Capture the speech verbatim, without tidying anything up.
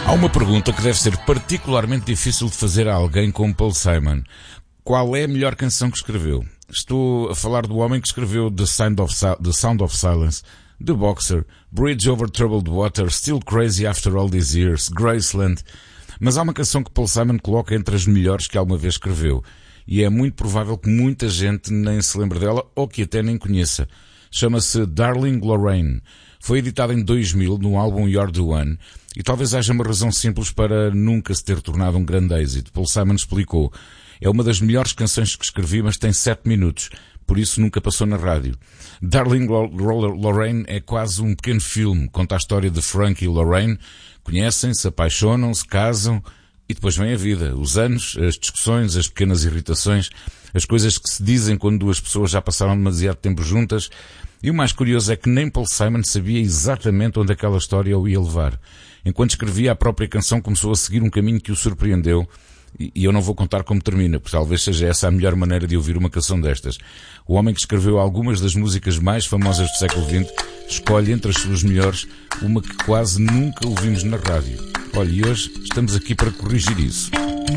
Há uma pergunta que deve ser particularmente difícil de fazer a alguém como Paul Simon. Qual é a melhor canção que escreveu? Estou a falar do homem que escreveu The Sound of, Sil- The Sound of Silence, The Boxer, Bridge Over Troubled Water, Still Crazy After All These Years, Graceland. Mas há uma canção que Paul Simon coloca entre as melhores que alguma vez escreveu. E é muito provável que muita gente nem se lembre dela ou que até nem conheça. Chama-se Darling Lorraine. Foi editada em dois mil no álbum You're the One. E talvez haja uma razão simples para nunca se ter tornado um grande êxito. Paul Simon explicou: é uma das melhores canções que escrevi, mas tem sete minutos, por isso nunca passou na rádio. Darling Lorraine é quase um pequeno filme, conta a história de Frank e Lorraine, conhecem-se, apaixonam-se, casam e depois vem a vida, os anos, as discussões, as pequenas irritações, as coisas que se dizem quando duas pessoas já passaram demasiado tempo juntas. E o mais curioso é que nem Paul Simon sabia exatamente onde aquela história o ia levar. Enquanto escrevia a própria canção, começou a seguir um caminho que o surpreendeu. E eu não vou contar como termina, porque talvez seja essa a melhor maneira de ouvir uma canção destas. O homem que escreveu algumas das músicas mais famosas do século vinte escolhe entre as suas melhores uma que quase nunca ouvimos na rádio. Olha, e hoje estamos aqui para corrigir isso.